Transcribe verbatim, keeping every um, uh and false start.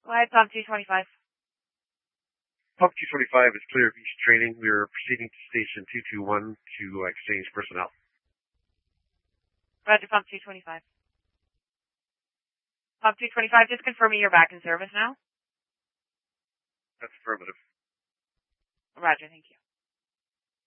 Go ahead, Pump two twenty-five. Pump two twenty-five is clear of East training. We are proceeding to station two two one to exchange personnel. Roger, Pump two twenty-five. Pump two twenty-five, just confirming you're back in service now. That's affirmative. Roger, thank you.